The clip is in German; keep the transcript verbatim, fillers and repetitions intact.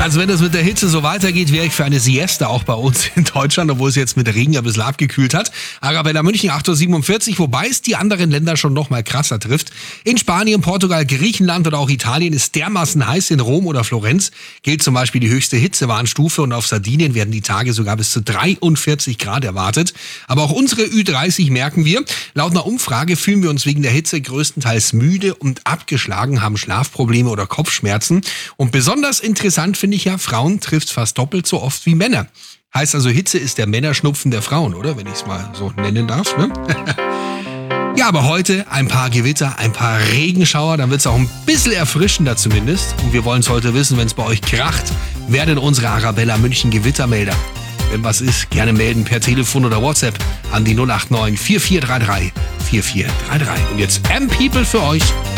Also wenn das mit der Hitze so weitergeht, wäre ich für eine Siesta auch bei uns in Deutschland, obwohl es jetzt mit Regen ein bisschen abgekühlt hat. Arabella München acht Uhr siebenundvierzig, wobei es die anderen Länder schon noch mal krasser trifft. In Spanien, Portugal, Griechenland oder auch Italien ist dermaßen heiß. In Rom oder Florenz gilt zum Beispiel die höchste Hitzewarnstufe und auf Sardinien werden die Tage sogar bis zu dreiundvierzig Grad erwartet. Aber auch unsere Ü dreißig merken wir. Laut einer Umfrage fühlen wir uns wegen der Hitze größtenteils müde und abgeschlagen, haben Schlafprobleme oder Kopfschmerzen. Und besonders interessant finde ich ja, Frauen trifft fast doppelt so oft wie Männer. Heißt also, Hitze ist der Männerschnupfen der Frauen, oder? Wenn ich es mal so nennen darf, ne? Ja, aber heute ein paar Gewitter, ein paar Regenschauer, dann wird es auch ein bisschen erfrischender zumindest. Und wir wollen es heute wissen, wenn es bei euch kracht, wer denn unsere Arabella München Gewittermelder? Wenn was ist, gerne melden per Telefon oder WhatsApp an die null acht neun vier vier drei drei vier vier drei drei. Und jetzt M-People für euch.